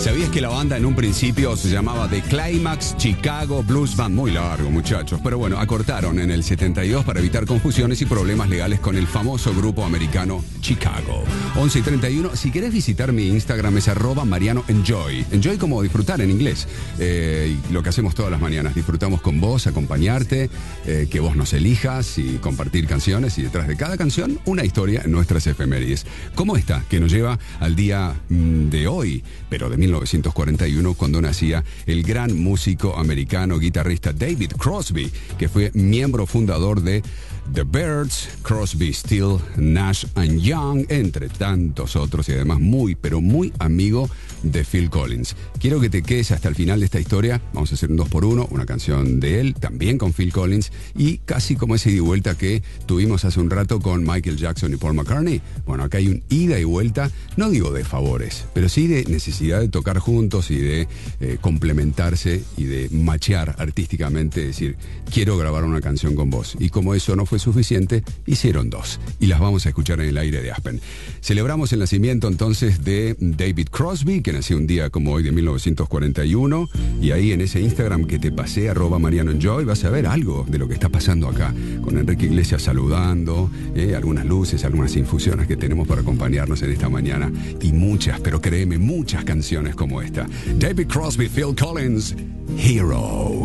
¿Sabías que la banda en un principio se llamaba The Climax Chicago Blues Band? Muy largo, muchachos. Pero bueno, acortaron en el 72 para evitar confusiones y problemas legales con el famoso grupo americano Chicago. 11:31. Si querés visitar mi Instagram es @MarianoEnjoy. Enjoy como disfrutar en inglés. Y lo que hacemos todas las mañanas. Disfrutamos con vos, acompañarte, que vos nos elijas y compartir canciones. Y detrás de cada canción, una historia en nuestras efemérides. Como esta, que nos lleva al día de hoy, pero de 1941, cuando nacía el gran músico americano, guitarrista David Crosby, que fue miembro fundador de The Byrds, Crosby, Still, Nash and Young, entre tantos otros, y además muy, pero muy amigo de Phil Collins. Quiero que te quedes hasta el final de esta historia. Vamos a hacer un 2x1, una canción de él, también con Phil Collins, y casi como ese ida y vuelta que tuvimos hace un rato con Michael Jackson y Paul McCartney. Bueno, acá hay un ida y vuelta, no digo de favores, pero sí de necesidad de tocar juntos y de complementarse y de machear artísticamente, decir, quiero grabar una canción con vos. Y como eso no fue suficiente, hicieron dos. Y las vamos a escuchar en el aire de Aspen. Celebramos el nacimiento entonces de David Crosby, que nació un día como hoy de 1941. Y ahí en ese Instagram que te pasé, @MarianoEnjoy, vas a ver algo de lo que está pasando acá. Con Enrique Iglesias saludando, algunas luces, algunas infusiones que tenemos para acompañarnos en esta mañana. Y muchas, pero créeme, muchas canciones como esta. David Crosby, Phil Collins, Hero.